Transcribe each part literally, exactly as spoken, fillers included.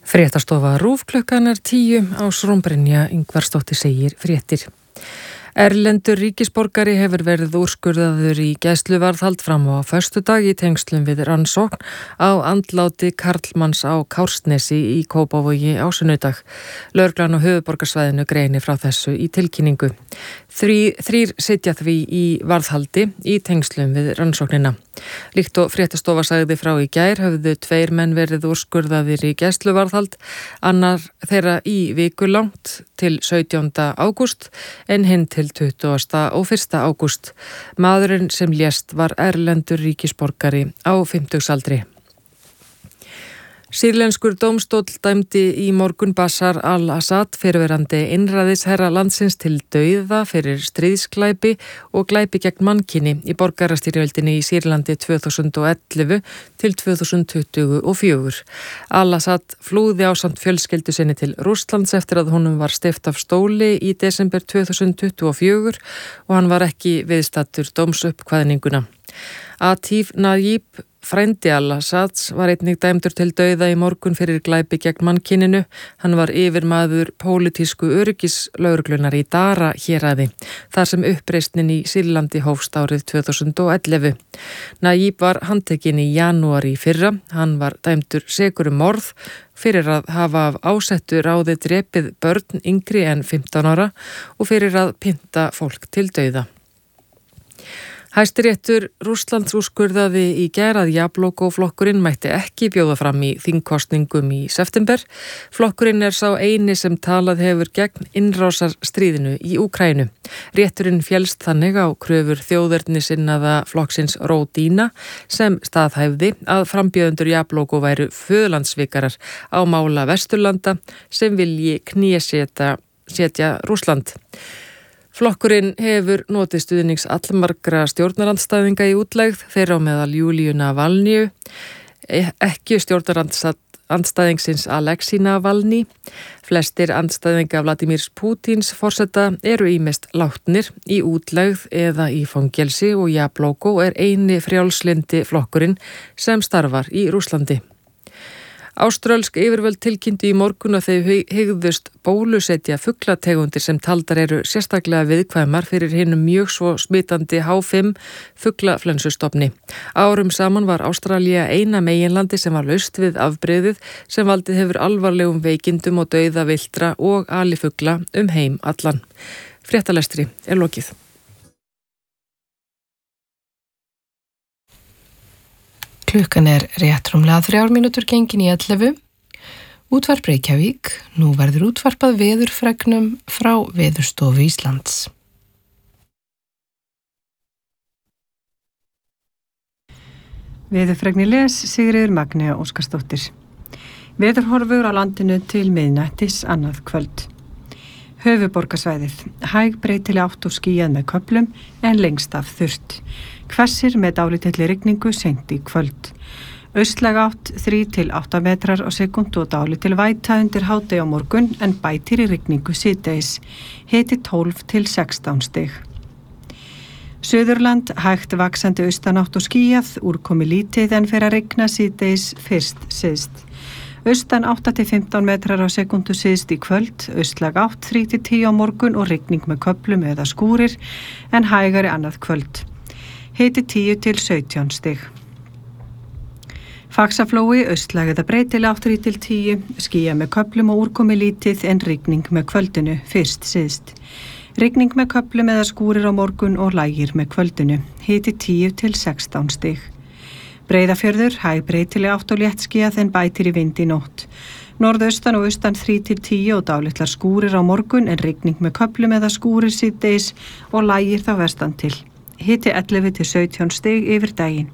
Fréttastofa RÚV klukkan er tíu á Srómbrynja Ingvarsdóttir segir fréttir. Erlendur ríkisborgari hefur verið úrskurðaður í gæsluvarðhald fram á föstudag í tengslum við rannsókn á andláti karlmanns á Kársnesi í Kópavogi á sunnudag. Lögreglan á höfuðborgarsvæðinu greinir frá þessu í tilkynningu. Þrí, þrír sitja því í varðhaldi í tengslum við rannsóknina. Líkt og fréttastofa sagði frá í gær höfðu tveir menn verið úrskurðaðir í gæsluvarðhald, annar þeirra í vikulangt til sautjánda ágúst en hinn til tuttugasta og fyrsta ágúst. Maðurinn sem lést var erlendur ríkisborgari á fimmtugsaldri. Sýrlenskur dómstóll dæmdi í morgun Bashar al-Assad fyrrverandi einræðisherra landsins til dauða fyrir stríðsglæpi og glæpi gegn mannkyni í borgarastyrjöldinni í Sýrlandi tvö þúsund og ellefu til tvö þúsund tuttugu og fjögur. Al-Assad flúði ásamt fjölskyldu sinni til Rússlands eftir að honum var steypt af stóli í desember tvö þúsund tuttugu og fjögur og hann var ekki viðstattur dómsuppkvaðninguna. Atif Najib, frændi al-Assads, var einnig dæmdur til dauða í morgun fyrir glæpi gegn mannkyninu. Hann var yfirmaður pólitísku öryggislögreglunar í Dara héraði, þar sem uppreisnin í Sýrlandi hófst árið tvö þúsund og ellefu. Najib var handtekinn í janúar í fyrra. Hann var dæmdur sekur um morð fyrir að hafa af ásettu ráði drepið börn yngri en fimmtán ára og fyrir að pynta fólk til dauða. Hæstiréttur Rússlands úrskurðaði í gær að Jabloko-flokkurinn mætti ekki bjóða fram í þingkosningum í september. Flokkurinn er sá eini sem talað hefur gegn innrásarstríðinu í Úkraínu. Rétturinn féllst þannig á kröfur þjóðernissinnaða flokksins Rodina sem staðhæfði að frambjóðendur Jabloko væru föðurlandsvikarar á mála Vesturlanda sem vilji knésetja setja Rússland. Flokkurinn hefur notið stuðnings allmargra stjórnarandstæðinga í útlegð, þeirra á meðal Júlíu Navalníu, ekki stjórnarandstæðingsins Alexei Navalny. Flestir andstæðinga Vladimirs Pútins forseta eru ýmist látnir í útlegð eða í fangelsi og Jabloko er eini frjálslyndi flokkurinn sem starfar í Rússlandi. Áströlsk yfirvöld tilkynntu í morgun að þau hygðust bólusetja fuglategundir sem taldar eru sérstaklega viðkvæmar fyrir hinum mjög svo smitandi H fimm fuglaflensustofni. Árum saman var Ástralía eina meginlandi sem var laust við afbrigðið sem valdið hefur alvarlegum veikindum og dauða villtra og alifugla um heim allan. Fréttalestri er lokið. Klukkan er rétt rúmlega þrjár mínútur gengin í ellefu. Útvarp Reykjavík. Nú verður útvarpað veðurfregnum frá Veðurstofu Íslands. Veðurfregni les Sigríður Magnea Óskarsdóttir. Veðurhorfur á landinu til miðnættis annað kvöld. Höfuðborgarsvæðið. Hæg breytileg átt og skýjað með köflum en lengst af þurrt. Hvessir með dálítilli rigningu seint í kvöld. Austlæg átt þrír til átta metrar á sekúndu og dálítil væta undir hádegi á morgun en bætir í rigningu síðdegis. Hiti tólf til sextán stig. Suðurland hægt vaxandi austanátt og skýjað, úrkomi lítið en fer að rigna síðdegis fyrst syðst. Austan átta til fimmtán metrar á sekúndu syðst í kvöld, austlæg átt þrír til tíu á morgun og rigning með köflum eða skúrir en hægari annað kvöld. Hiti tíu til sautján stig. Faxaflói, austlæg eða breytileg átt þrír til tíu, skýjað með köflum og úrkomi lítið en rigning með kvöldinu fyrst syðst. Rigning með köflum eða skúrir á morgun og lægir með kvöldinu, hiti tíu til sextán stig. Breiðafjörður, hæg breytileg átt og léttskýjað en bætir í vind í nótt. Norðaustan og austan þrír til tíu og dálitlar skúrir á morgun en rigning með köflum eða skúrir síðdegis og lægir þá vestan til. Hiti ellefu til sautján stig yfir daginn.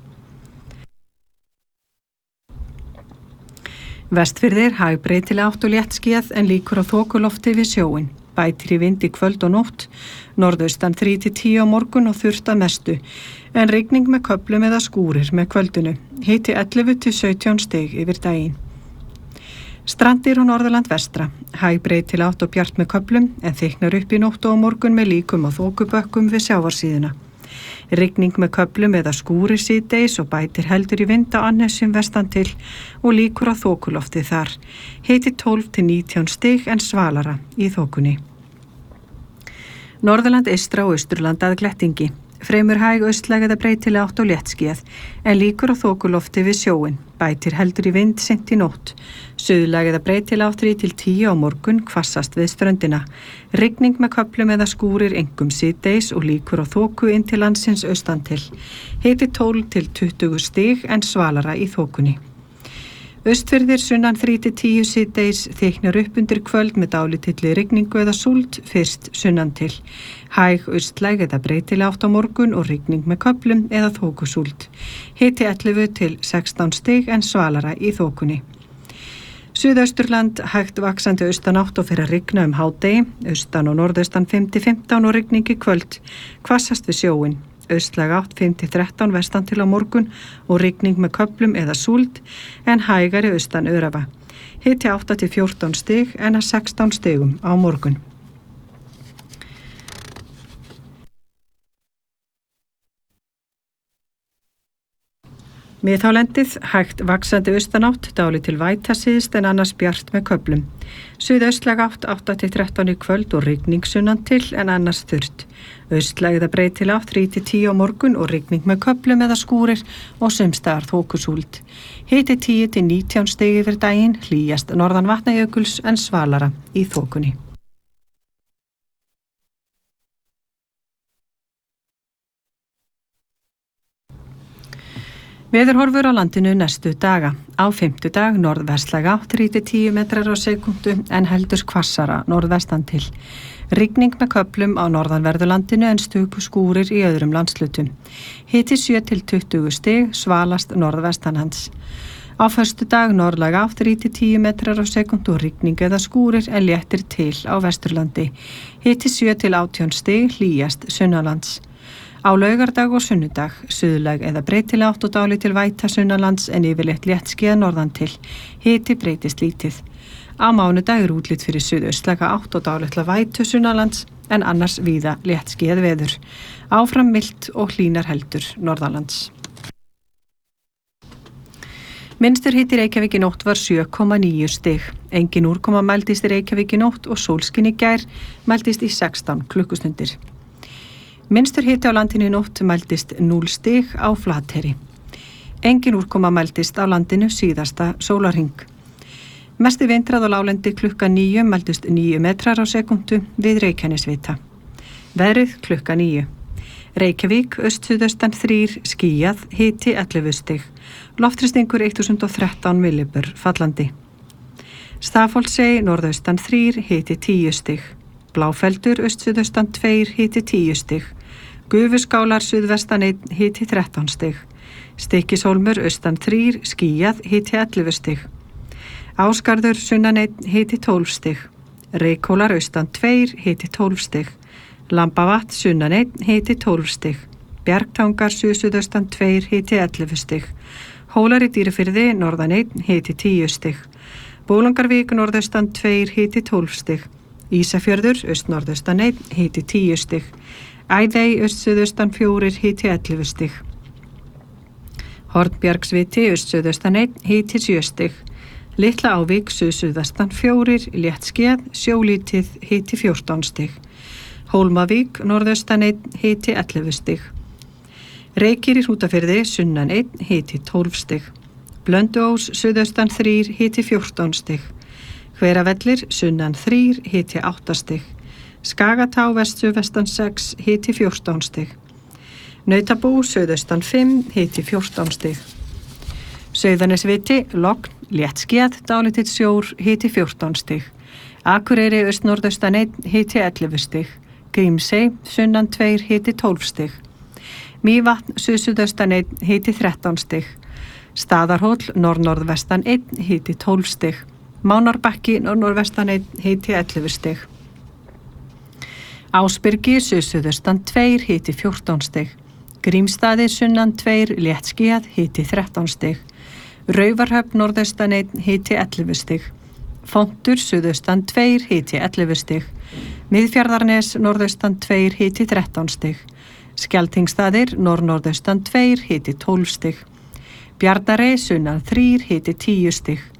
Vestfirðir, hæg breytileg átt og léttskýjað en líkur á þokulofti við sjóinn. Bætir í vind í kvöld og nótt, norðaustan þrír til tíu á morgun og þurrt að mestu, en rigning með köflum eða skúrir með kvöldinu, hiti ellefu til sautján stig yfir daginn. Strandir og Norðurland vestra, hæg breytileg átt og bjart með köflum, en þykknar upp í nótt og á morgun með líkum á þokubökkum við sjávarsíðuna. Rigning með köflum eða skúrir síðdegis og bætir heldur í vind á Annesjum vestan til og líkur á þokulofti þar. Hiti tólf til nítján stig en svalara í þokunni. Norðurland eystra og Austurland að glettingi. Fremur hæg austlæg eða breytileg átt og léttskýjað en líkur á þokulofti við sjóinn. Bætir heldur í vind seint í nótt. Suðlæg eða breytileg átt þrír til tíu á morgun hvassast við ströndina. Rigning með köflum eða skúrir einkum síðdegis og líkur á þoku inn til landsins austan til. Hiti tólf til tuttugu stig en svalara í þokunni. Austfirðir sunnan þrír til tíu síðdegis þyknar upp undir kvöld með dálítilli rigningu eða súld fyrst sunnan til. Hæg austlæg eða breytileg átt á morgun og rigning með köflum eða þokusúld. Hiti ellefu til sextán stig en svalara í þokunni. Suðausturland hægt vaxandi austanátt og fyrir að rigna um hádegi, austan og norðaustan fimm til fimmtán og rigning í kvöld, hvassast við sjóinn. Austlæg átt fimm til þrettán vestan til á morgun og rigning með köflum eða súld en hægari austan örafa. Hiti átta til fjórtán stig en að sextán stigum á morgun. Miðhálendið hægt vaxandi austanátt, dálítil væta síðst en annars bjart með köflum. Suðaustlæg átt átta til þrettán í kvöld og rigning sunnan til en annars þurrt. Austlæg eða breytileg átt þrír til tíu á morgun og rigning með köflum eða skúrir og sums staðar þokusúld. Hiti tíu til nítján stig yfir daginn, hlýjast norðan Vatnajökuls en svalara í þokunni. Veðurhorfur á landinu næstu daga. Á fimmtudag norðvestlæg átt þrír til tíu metrar á sekúndu en heldur hvassara norðvestan til. Rigning með köflum á norðanverðu landinu en stöku skúrir í öðrum landslutum. Hiti sjö til tuttugu stig, svalast norðvestanlands. Á föstudag norðlæg átt þrír til tíu metrar á sekúndu og rigning eða skúrir en léttir til á Vesturlandi. Hiti sjö til átján stig, hlýjast sunnanlands. Á laugardag og sunnudag, suðlæg eða breytileg átt og dálítil væta sunnanlands en yfirleitt léttskýjað norðan til. Hiti breytist lítið. Á mánudag er útlit fyrir suðaustlæga átt og dálítla vætu sunnanlands en annars víða léttskýjað veður. Áfram milt og hlýnar heldur norðanlands. Minnstur hiti í Reykjavík í nótt var sjö komma níu stig. Engin úrkoma mældist í Reykjavík í nótt og sólskin í gær mældist í sextán klukkustundir. Minnstur hiti á landinu í nótt mældist núll stig á Flateyri. Engin úrkoma mældist á landinu síðasta sólarhring. Mesti vindrað á láglendi klukkan níu mældust níu metrar á sekúndu við Reykjanesvita. Veðrið klukkan níu. Reykjavík, austsuðaustan þrír, skýjað, hiti ellefu stig. Loftþrýstingur þúsund og þrettán millibur fallandi. Stafholtshey, norðaustan þrír, hiti tíu stig. Bláfeldur, austsuðaustan tveir, hiti tíu stig. Gufuskálar, suðvestan einn, hiti þrettán stig. Stykkishólmur, austan þrír, skýjað, hiti ellefu stig. Ásgarður, sunnan einn, hiti tólf stig. Reykhólar, austan tveir, hiti tólf stig. Lambavatn, sunnan einn, hiti tólf stig. Bjargtangar, suðsuðaustan tveir, hiti ellefu stig. Hólar í Dýrafirði, norðan einn, hiti tíu stig. Bólangarvík, norðaustan tveir, hiti tólf stig. Ísafjörður, austnorðaustan einn, hiti tíu stig. Æðey, austsuðaustan fjórir, hiti ellefu stig. Hornbjargsviti, austsuðaustan einn, hiti sjö stig. Litla Ávík, suðsuðvestan fjórir, léttskýjað, sjólítið, hiti fjórtán stig. Hólmavík, norðaustan einn, hiti ellefu stig. Reykir í Hrútafirði, sunnan einn, hiti tólf stig. Blönduós, suðaustan þrír, hiti fjórtán stig. Hveravellir, sunnan þrír, hiti átta stig. Skagatá, vestsuðvestan sex, hiti fjórtán stig. Nautabú, suðaustan fimm, hiti fjórtán stig. Sauðanesviti, logn, léttskýjað, dálítill sjór, hiti fjórtán stig. Akureyri, austnorðaustan einn, hiti ellefu stig. Grímsey, sunnan tveir, hiti tólf stig. Mývatn, suðsuðaustan einn, hiti þrettán stig. Staðarhóll, norð-norðvestan einn, hiti tólf stig. Mánarbakki, norð-norðvestan einn, hiti ellefu stig. Ásbyrgi, suðsuðaustan tveir, hiti fjórtán stig. Grímsstaðir, sunnan tveir, léttskýjað, hiti þrettán stig. Raufarhöfn, norðaustan einn, hiti ellefu stig. Fontur, suðaustan tveir, hiti ellefu stig. Miðfjarðarnes, norðaustan tveir, hiti þrettán stig. Skjaltingsstaðir, norð-norðaustan tveir, hiti tólf stig. Bjarnarey, sunnan þrír, hiti tíu stig.